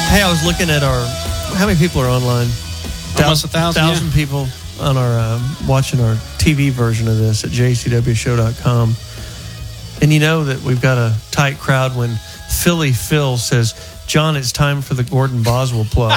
Hey, I was looking at how many people are online? Almost 1,000 people on our watching our TV version of this at jcwshow.com. And you know that we've got a tight crowd when Philly Phil says, John, it's time for the Gordon Boswell plug.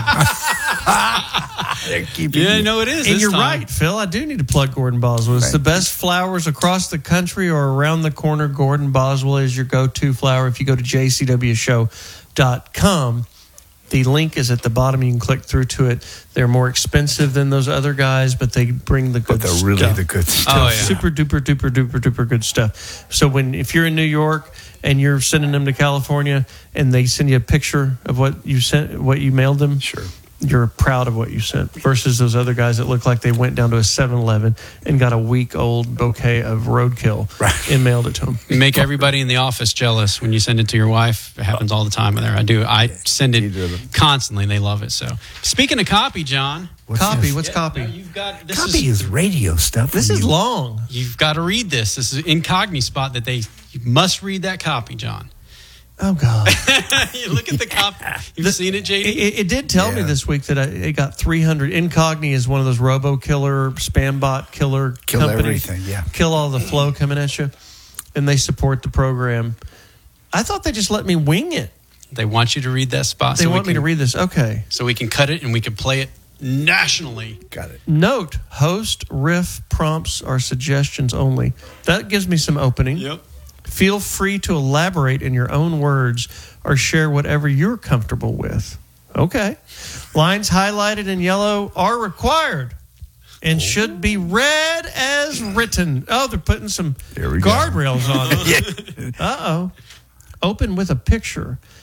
No, it is. And you're right, Phil. I do need to plug Gordon Boswell. It's the best flowers across the country or around the corner. Gordon Boswell is your go-to flower. If you go to jcwshow.com, the link is at the bottom. You can click through to it. They're more expensive than those other guys, but they bring the good stuff. But they're really the good stuff. Oh, yeah. Super duper duper duper duper good stuff. So if you're in New York and you're sending them to California and they send you a picture of what you mailed them, Sure. You're proud of what you sent versus those other guys that look like they went down to a 7-Eleven and got a week-old bouquet of roadkill and mailed it to them. You make everybody in the office jealous when you send it to your wife. It happens all the time with her. I do. I send it constantly. They love it. So, speaking of copy, John. What's copy? No, you've got this. Copy is radio stuff. This is long. You've got to read this. This is an incognito spot that you must read that copy, John. Oh, God. You look at the copy. You've seen it, JD? It did tell me this week that it got 300. Incogni is one of those robo-killer, spam bot killer companies. Everything, yeah. Kill all the flow coming at you. And they support the program. I thought they just let me wing it. They want you to read that spot. They want me to read this. Okay. So we can cut it and we can play it nationally. Got it. Note, host riff prompts are suggestions only. That gives me some opening. Yep. Feel free to elaborate in your own words or share whatever you're comfortable with. Okay. Lines highlighted in yellow are required and should be read as written. Oh, they're putting some guardrails on it. Uh-oh. Open with a picture.